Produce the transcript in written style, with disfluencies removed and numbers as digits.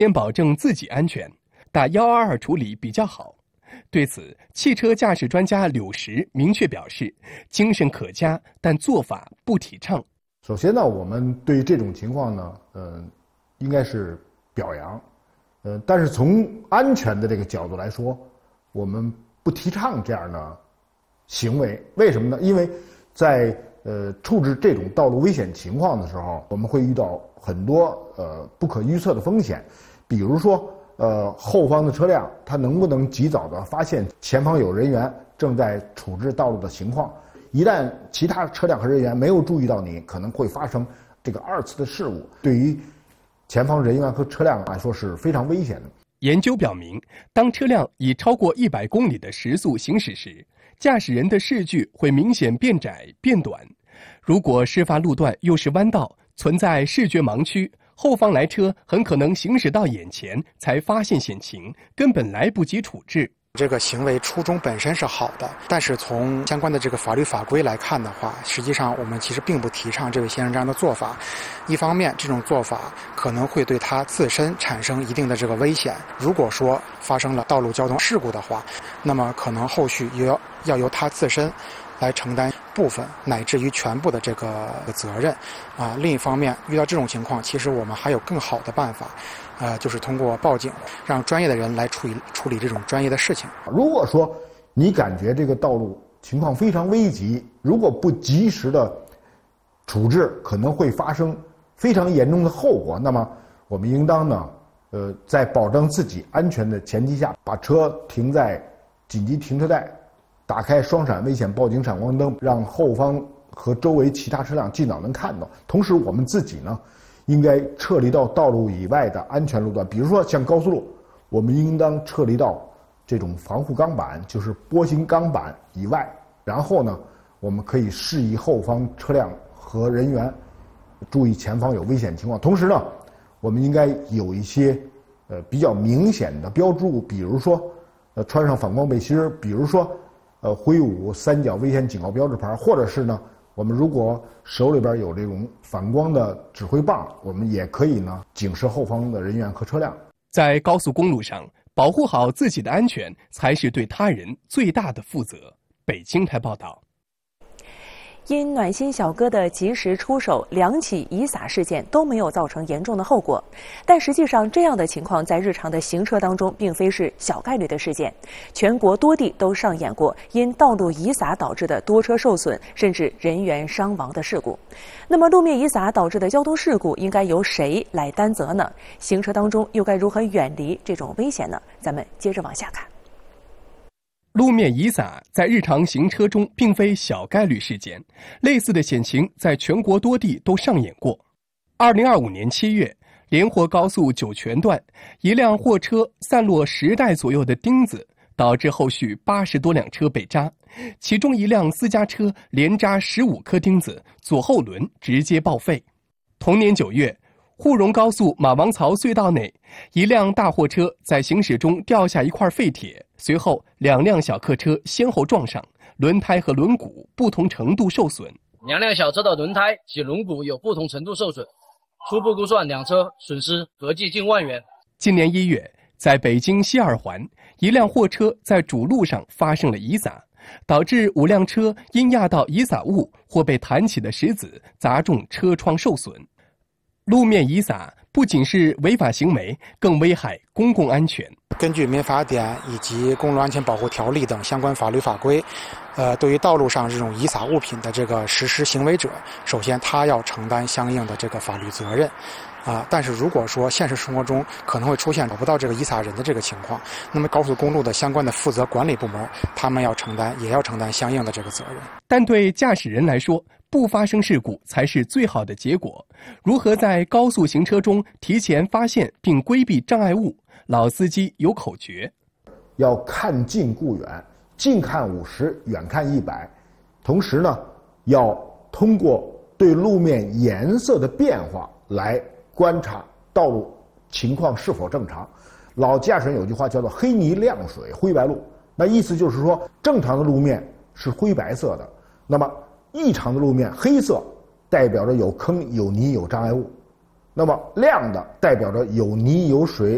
先保证自己安全，打122处理比较好。对此，汽车驾驶专家柳石明确表示，精神可嘉，但做法不提倡。 首先呢，我们对这种情况呢，应该是表扬，但是从安全的这个角度来说，我们不提倡这样的行为。为什么呢？因为在处置这种道路危险情况的时候，我们会遇到很多不可预测的风险，比如说后方的车辆它能不能及早的发现前方有人员正在处置道路的情况。一旦其他车辆和人员没有注意到你，可能会发生这个2次的事故，对于前方人员和车辆来说是非常危险的。 研究表明，当车辆以超过100公里的时速行驶时，驾驶人的视距会明显变窄变短。如果事发路段又是弯道，存在视觉盲区，后方来车很可能行驶到眼前才发现险情，根本来不及处置。 这个行为初衷本身是好的，但是从相关的这个法律法规来看的话，实际上我们其实并不提倡这位先生这样的做法。一方面，这种做法可能会对他自身产生一定的这个危险。如果说发生了道路交通事故的话，那么可能后续要由他自身来承担部分乃至于全部的这个责任。另一方面，遇到这种情况，其实我们还有更好的办法。就是通过报警，让专业的人来处理这种专业的事情。 如果说你感觉这个道路情况非常危急，如果不及时的处置，可能会发生非常严重的后果。那么我们应当呢，在保证自己安全的前提下，把车停在紧急停车带，打开双闪危险报警闪光灯，让后方和周围其他车辆尽早能看到。同时，我们自己呢，应该撤离到道路以外的安全路段，比如说像高速路，我们应当撤离到这种防护钢板，就是波形钢板以外。然后呢，我们可以示意后方车辆和人员注意前方有危险情况。同时呢，我们应该有一些比较明显的标注，比如说穿上反光背心，比如说挥舞3角危险警告标志牌，或者是呢，我们如果手里边有这种反光的指挥棒，我们也可以呢警示后方的人员和车辆。 在高速公路上，保护好自己的安全才是对他人最大的负责。北京台报道。 因暖心小哥的及时出手，2起遗撒事件都没有造成严重的后果。但实际上，这样的情况在日常的行车当中并非是小概率的事件，全国多地都上演过因道路遗撒导致的多车受损甚至人员伤亡的事故。那么，路面遗撒导致的交通事故应该由谁来担责呢？行车当中又该如何远离这种危险呢？咱们接着往下看。 路面遗撒在日常行车中并非小概率事件，类似的险情在全国多地都上演过。2025年7月，连霍高速酒泉段，一辆货车散落10袋左右的钉子，导致后续80多辆车被扎，其中一辆私家车连扎15颗钉子，左后轮直接报废。同年9月，沪蓉高速马王槽隧道内，一辆大货车在行驶中掉下一块废铁，随后2辆小客车先后撞上，轮胎和轮毂不同程度受损。 2辆小车的轮胎及轮毂有不同程度受损，初步估算2车损失合计近万元。 今年1月，在北京西二环，一辆货车在主路上发生了遗撒，导致5辆车因压到遗撒物或被弹起的石子砸中车窗受损。路面遗撒不仅是违法行为，更危害公共安全。 根据民法典以及公路安全保护条例等相关法律法规，对于道路上这种遗撒物品的这个实施行为者，首先他要承担相应的这个法律责任。但是如果说现实生活中可能会出现找不到这个遗撒人的这个情况，那么高速公路的相关的负责管理部门，他们也要承担相应的这个责任。 但对驾驶人来说，不发生事故才是最好的结果。如何在高速行车中提前发现并规避障碍物？老司机有口诀： 要看近顾远，近看50，远看100。同时呢，要通过对路面颜色的变化来观察道路情况是否正常。老驾驶人有句话叫做黑泥亮水灰白路，那意思就是说，正常的路面是灰白色的，那么异常的路面黑色代表着有坑有泥有障碍物，那么亮的代表着有泥有水